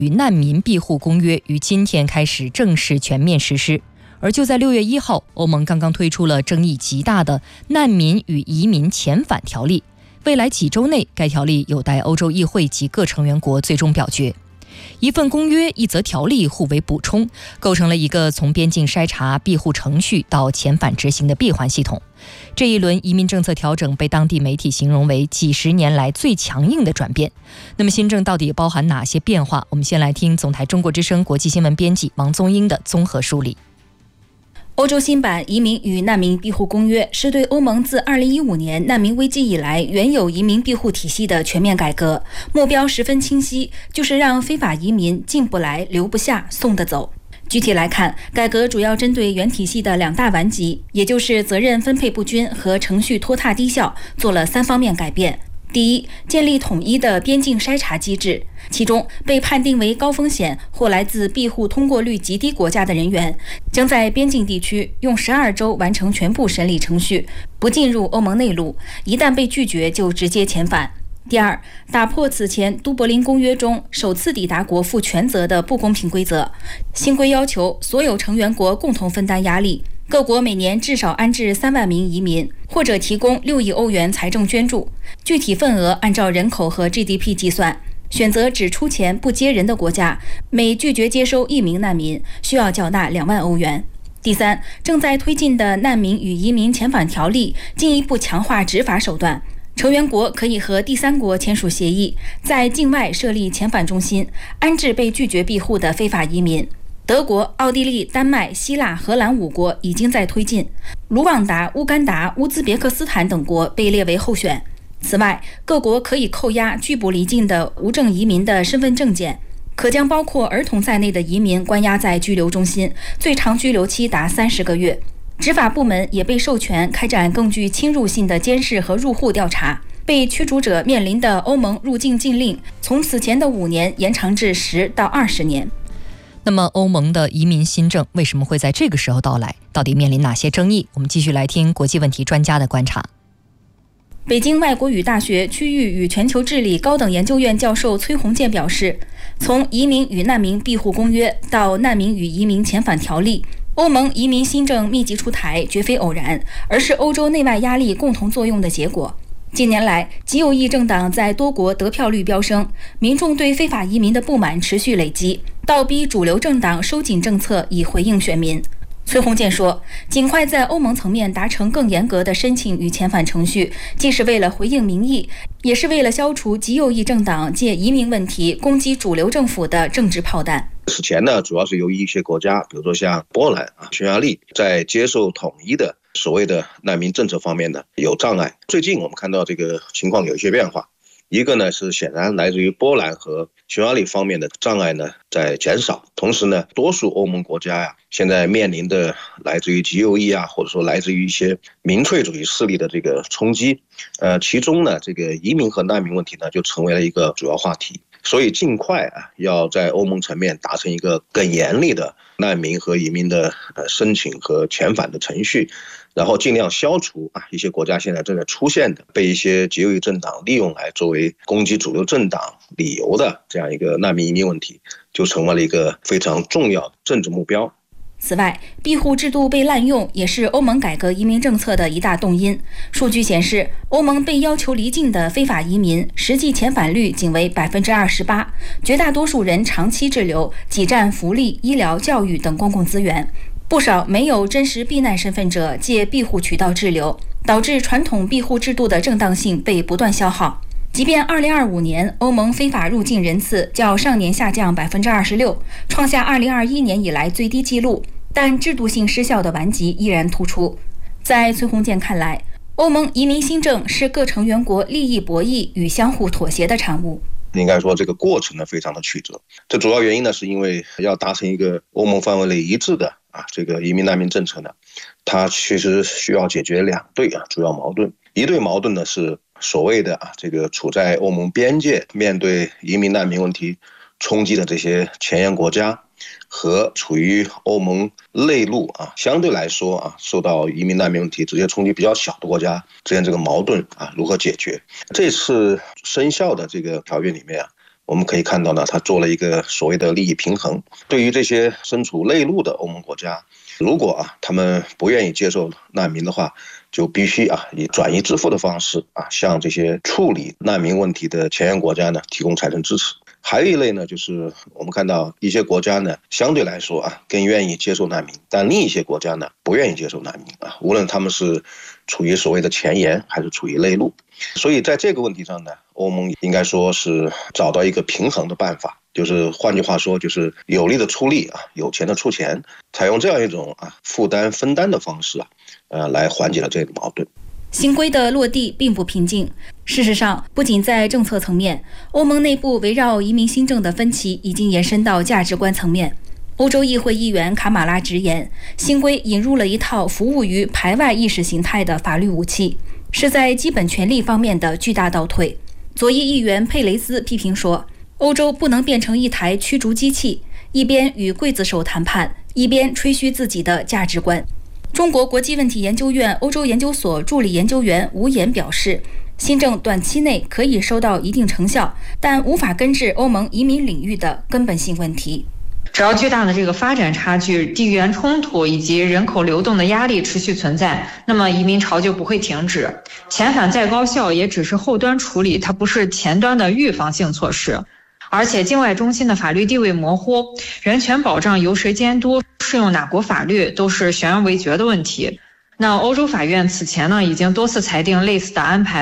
与难民庇护公约于今天开始正式全面实施。而就在6月1号，欧盟刚刚推出了争议极大的难民与移民遣返条例，未来几周内该条例有待欧洲议会及各成员国最终表决。一份公约一则条例互为补充，构成了一个从边境筛查、庇护程序到遣返执行的闭环系统。这一轮移民政策调整被当地媒体形容为几十年来最强硬的转变。那么新政到底包含哪些变化？我们先来听总台中国之声国际新闻编辑王宗英的综合梳理。 欧洲新版移民与难民庇护公约是对欧盟自2015年难民危机以来原有移民庇护体系的全面改革，目标十分清晰，就是让非法移民进不来、留不下、送得走。具体来看，改革主要针对原体系的2大顽疾，也就是责任分配不均和程序拖沓低效，做了3方面改变。第一，建立统一的边境筛查机制，其中被判定为高风险或来自庇护通过率极低国家的人员，将在边境地区用12周完成全部审理程序，不进入欧盟内陆，一旦被拒绝就直接遣返。第二，打破此前都柏林公约中首次抵达国负全责的不公平规则，新规要求所有成员国共同分担压力，各国每年至少安置3万名移民，或者提供6亿欧元财政捐助，具体份额按照人口和 GDP 计算。选择只出钱不接人的国家，每拒绝接收1名难民，需要缴纳2万欧元。第三，正在推进的难民与移民遣返条例进一步强化执法手段，成员国可以和第三国签署协议，在境外设立遣返中心，安置被拒绝庇护的非法移民。德国、奥地利、丹麦、希腊、荷兰5国已经在推进，卢旺达、乌干达、乌兹别克斯坦等国被列为候选。此外，各国可以扣押拒捕离境的无证移民的身份证件，可将包括儿童在内的移民关押在拘留中心，最长拘留期达30个月。执法部门也被授权开展更具侵入性的监视和入户调查，被驱逐者面临的欧盟入境禁令从此前的5年延长至10到20年。 那么欧盟的移民新政为什么会在这个时候到来？到底面临哪些争议？我们继续来听国际问题专家的观察。 北京外国语大学区域与全球治理高等研究院教授崔洪建表示，从移民与难民庇护公约到难民与移民遣返条例，欧盟移民新政密集出台绝非偶然，而是欧洲内外压力共同作用的结果。近年来，极右翼政党在多国得票率飙升，民众对非法移民的不满持续累积，倒逼主流政党收紧政策以回应选民。崔洪建说，尽快在欧盟层面达成更严格的申请与遣返程序，既是为了回应民意，也是为了消除极右翼政党借移民问题攻击主流政府的政治炮弹。 此前呢，主要是由于一些国家，比如说像波兰、匈牙利，在接受统一的所谓的难民政策方面呢有障碍。最近我们看到这个情况有一些变化，一个呢是显然来自于波兰和匈牙利方面的障碍呢在减少，同时呢，多数欧盟国家现在面临的来自于极右翼或者说来自于一些民粹主义势力的这个冲击，其中呢，这个移民和难民问题呢就成为了一个主要话题。所以尽快要在欧盟层面达成一个更严厉的难民和移民的申请和遣返的程序，然后尽量消除一些国家现在正在出现的被一些极右翼政党利用来作为攻击主流政党理由的这样一个难民移民问题，就成为了一个非常重要的政治目标。 此外，庇护制度被滥用也是欧盟改革移民政策的一大动因。数据显示，欧盟被要求离境的非法移民实际遣返率仅为28%，绝大多数人长期滞留，挤占福利、医疗、教育等公共资源。不少没有真实避难身份者借庇护渠道滞留，导致传统庇护制度的正当性被不断消耗。即便2025年欧盟非法入境人次较上年下降26%，创下2021年以来最低纪录，但制度性失效的顽疾依然突出。在崔洪建看来，欧盟移民新政是各成员国利益博弈与相互妥协的产物。 应该说这个过程呢非常的曲折，这主要原因呢是因为要达成一个欧盟范围内一致的这个移民难民政策呢，它其实需要解决2对主要矛盾。一对矛盾呢是所谓的这个处在欧盟边界面对移民难民问题冲击的这些前沿国家，和处于欧盟内陆相对来说受到移民难民问题直接冲击比较小的国家之间这个矛盾如何解决。这次生效的这个条约里面我们可以看到呢，它做了一个所谓的利益平衡。对于这些身处内陆的欧盟国家，如果他们不愿意接受难民的话，就必须以转移支付的方式向这些处理难民问题的前沿国家呢提供财政支持。还有一类呢，就是我们看到一些国家呢相对来说更愿意接受难民，但另一些国家呢不愿意接受难民无论他们是处于所谓的前沿还是处于内陆。所以在这个问题上呢，欧盟应该说是找到一个平衡的办法，就是换句话说，就是有力的出力有钱的出钱，采用这样一种负担分担的方式来缓解了这个矛盾。 新规的落地并不平静。事实上，不仅在政策层面，欧盟内部围绕移民新政的分歧已经延伸到价值观层面。欧洲议会议员卡马拉直言，新规引入了一套服务于排外意识形态的法律武器，是在基本权利方面的巨大倒退。左翼议员佩雷斯批评说，欧洲不能变成一台驱逐机器，一边与刽子手谈判，一边吹嘘自己的价值观。中国国际问题研究院欧洲研究所助理研究员吴岩表示，新政短期内可以收到一定成效，但无法根治欧盟移民领域的根本性问题。 只要巨大的这个发展差距、地缘冲突以及人口流动的压力持续存在，那么移民潮就不会停止。遣返再高效，也只是后端处理，它不是前端的预防性措施。而且境外中心的法律地位模糊，人权保障由谁监督，适用哪国法律，都是悬而未决的问题。那欧洲法院此前呢，已经多次裁定类似的安排。